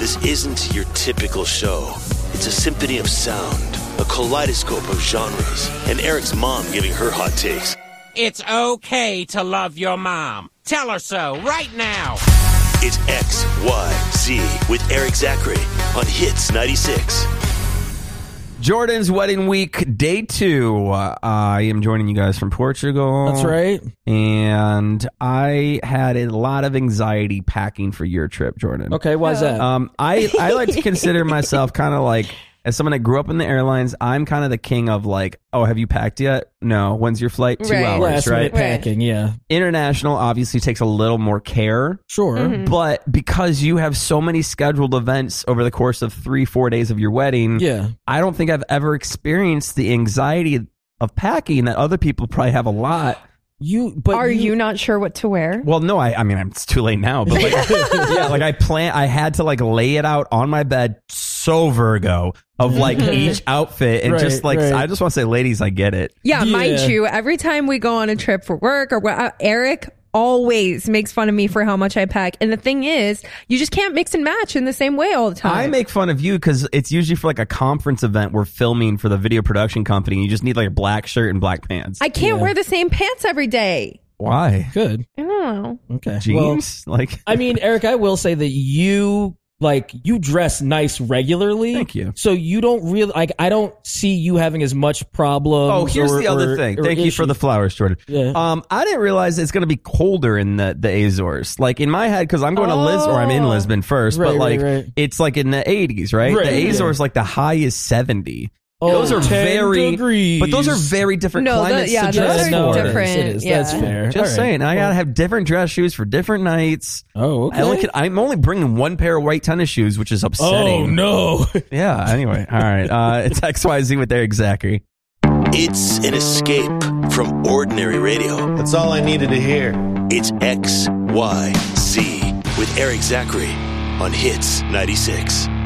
This isn't your typical show. It's a symphony of sound, a kaleidoscope of genres, and Eric's mom giving her hot takes. It's okay to love your mom. Tell her so right now. It's XYZ with Eric Zachary on Hits 96. Jordan's wedding week, day 2. I am joining you guys from Portugal. That's right. And I had a lot of anxiety packing for your trip, Jordan. Okay, why is that? I like to consider myself kind of like, as someone that grew up in the airlines, I'm kind of the king of like, oh, have you packed yet? No. When's your flight? 2 hours, Last right? minute packing, yeah. International obviously takes a little more care. Sure. Mm-hmm. But because you have so many scheduled events over the course of 3-4 days of your wedding, Yeah. I don't think I've ever experienced the anxiety of packing that other people probably have a lot. Are you not sure what to wear? Well, no, I mean, it's too late now, but like, yeah, like I had to like lay it out on my bed so Virgo of like each outfit and just like, I just want to say, ladies, I get it. Yeah, mind you, every time we go on a trip for work or what, Eric always makes fun of me for how much I pack. And the thing is, you just can't mix and match in the same way all the time. I make fun of you because it's usually for like a conference event we're filming for the video production company. And you just need like a black shirt and black pants. I can't wear the same pants every day. Why? Good. I don't know. Okay. Jeans? Well, I mean, Eric, I will say that you dress nice regularly. Thank you. So you don't really I don't see you having as much problems. Oh, here's the other thing. Thank you for the flowers, Jordan. Yeah. I didn't realize it's going to be colder in the Azores. Like in my head, because I'm going to Lisbon, or I'm in Lisbon first, but like it's like in the 80s, right? The Azores, like the high is 70. Those are very degrees. But those are very different climates to dress those are for. different. It is. Yeah. That's fair. Just saying, I gotta have different dress shoes for different nights. Oh, okay. I'm only bringing one pair of white tennis shoes, which is upsetting. Oh no. Yeah. Anyway, all right. It's XYZ with Eric Zachary. It's an escape from ordinary radio. That's all I needed to hear. It's XYZ with Eric Zachary on Hits 96.